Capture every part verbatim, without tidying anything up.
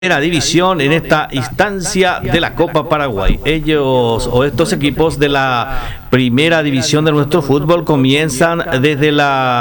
Primera división en esta instancia de la Copa Paraguay. Ellos o estos equipos de la primera división de nuestro fútbol comienzan desde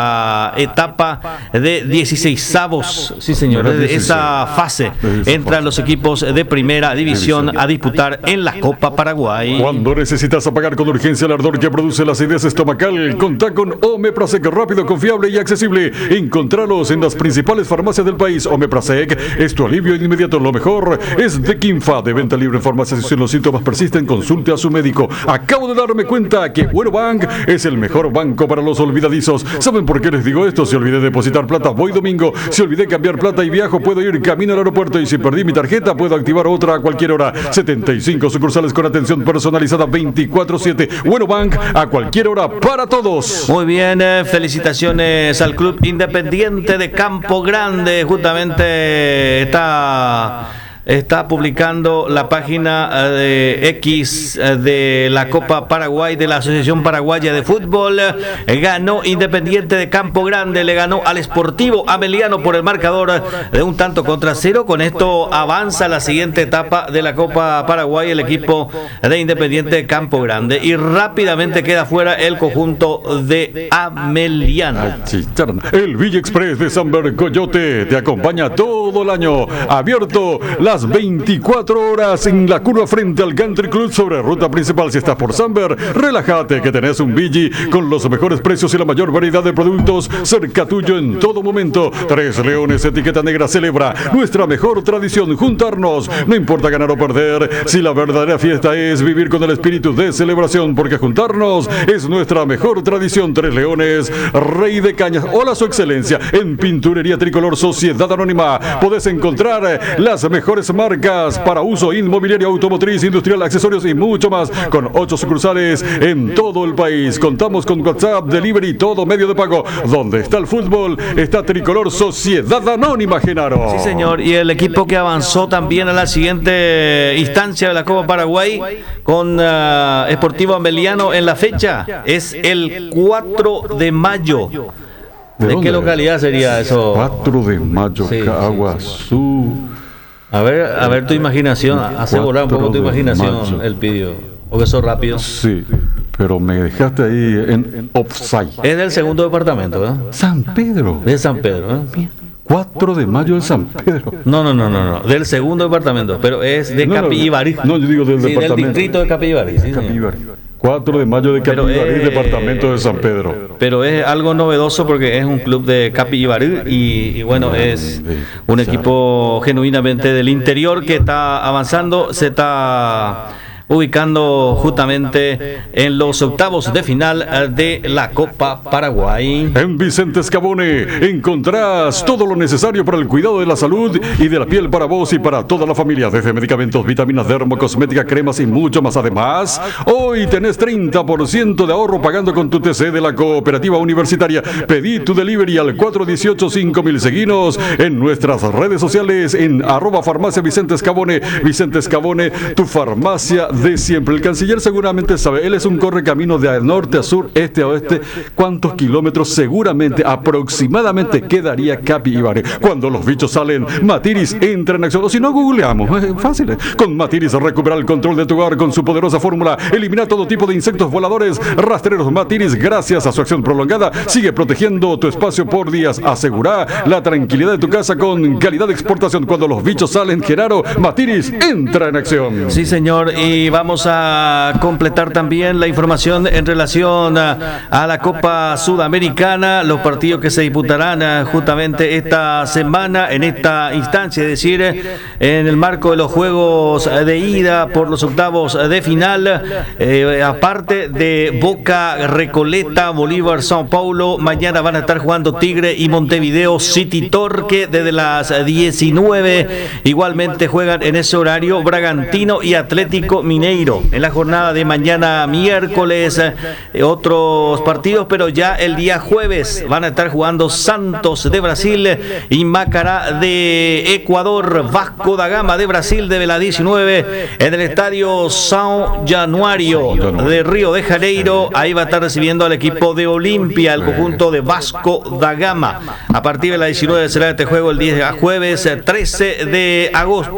la etapa de dieciseisavos, sí señor, desde esa fase entran los equipos de primera división a disputar en la Copa Paraguay. Cuando necesitas apagar con urgencia el ardor que produce la acidez estomacal, contá con Omeprazec, rápido, confiable y accesible. Encontralos en las principales farmacias del país. Omeprazec es tu alivio inmediato. Lo mejor es de Quinfa, de venta libre en farmacias. Si los síntomas persisten, consulte a su médico. Acabo de darme cuenta que Bueno Bank es el mejor banco para los olvidadizos. ¿Saben por qué les digo esto? Si olvidé depositar plata, voy domingo. Si olvidé cambiar plata y viajo, puedo ir camino al aeropuerto. Y si perdí mi tarjeta, puedo activar otra a cualquier hora. setenta y cinco sucursales con atención personalizada veinticuatro siete. Bueno Bank, a cualquier hora, para todos. Muy bien, eh, felicitaciones al Club Independiente de Campo Grande. Justamente está... Está publicando la página de X de la Copa Paraguay de la Asociación Paraguaya de Fútbol. Ganó Independiente de Campo Grande, le ganó al Sportivo Ameliano por el marcador de un tanto contra cero. Con esto avanza a la siguiente etapa de la Copa Paraguay el equipo de Independiente de Campo Grande y rápidamente queda fuera el conjunto de Ameliano. El Villa Express de Samber Coyote te acompaña todo el año, abierto las veinticuatro horas en la curva frente al Country Club sobre ruta principal. Si estás por Samber, relájate que tenés un Vigi con los mejores precios y la mayor variedad de productos cerca tuyo en todo momento. Tres Leones etiqueta negra celebra nuestra mejor tradición, juntarnos, no importa ganar o perder, si la verdadera fiesta es vivir con el espíritu de celebración, porque juntarnos es nuestra mejor tradición. Tres Leones, Rey de Cañas. Hola su excelencia, en Pinturería Tricolor Sociedad Anónima podés encontrar las mejores marcas para uso inmobiliario, automotriz, industrial, accesorios y mucho más, con ocho sucursales en todo el país. Contamos con WhatsApp, delivery, todo medio de pago. Donde está el fútbol, está Tricolor Sociedad Anónima, Genaro. Sí, señor, y el equipo que avanzó también a la siguiente instancia de la Copa Paraguay con uh, Sportivo Ameliano en la fecha es el cuatro de mayo. ¿De, ¿De qué localidad sería eso? cuatro de mayo, sí, Caguazú. Sí, sí. A ver, a ver tu imaginación, hace volar un poco tu imaginación, el pidió. ¿O eso rápido? Sí, pero me dejaste ahí en, en offside. Es del segundo departamento, ¿eh? San Pedro. De San Pedro, ¿eh? cuatro de mayo en San Pedro. No, no, no, no, no, del segundo departamento, pero es de no, Capivari. No, yo digo del sí, departamento. Del distrito de Capivari. Sí, Capivari. cuatro de mayo de Capivari, eh, departamento de San Pedro. Pero es algo novedoso porque es un club de Capivari y, y bueno, es un equipo genuinamente del interior que está avanzando, se está ubicando justamente en los octavos de final de la Copa Paraguay. En Vicente Escabone encontrás todo lo necesario para el cuidado de la salud y de la piel para vos y para toda la familia, desde medicamentos, vitaminas, dermocosmética, cremas y mucho más. Además, hoy tenés treinta por ciento de ahorro pagando con tu T C de la Cooperativa Universitaria. Pedí tu delivery al cuatro uno ocho cinco mil. Seguinos en nuestras redes sociales en arroba farmacia Vicente Escabone. Vicente Escabone, tu farmacia de siempre. El canciller seguramente sabe, él es un correcamino de norte a sur, este a oeste. ¿Cuántos kilómetros seguramente, aproximadamente quedaría Capivari? Cuando los bichos salen, Matiris entra en acción. O si no, googleamos, es fácil. Con Matiris recupera el control de tu hogar con su poderosa fórmula. Elimina todo tipo de insectos voladores, rastreros. Matiris, gracias a su acción prolongada, sigue protegiendo tu espacio por días. Asegura la tranquilidad de tu casa con calidad de exportación. Cuando los bichos salen, Genaro, Matiris entra en acción. Sí, señor, y vamos a completar también la información en relación a, a la Copa Sudamericana, los partidos que se disputarán justamente esta semana en esta instancia, es decir, en el marco de los juegos de ida por los octavos de final, eh, aparte de Boca, Recoleta, Bolívar, São Paulo, mañana van a estar jugando Tigre y Montevideo City Torque desde las diecinueve, igualmente juegan en ese horario Bragantino y Atlético Mineiro. En la jornada de mañana miércoles, eh, otros partidos, pero ya el día jueves van a estar jugando Santos de Brasil y Macará de Ecuador. Vasco da Gama de Brasil de la diecinueve en el estadio São Januário de Río de Janeiro. Ahí va a estar recibiendo al equipo de Olimpia, el conjunto de Vasco da Gama. A partir de la diecinueve será este juego el día jueves trece de agosto.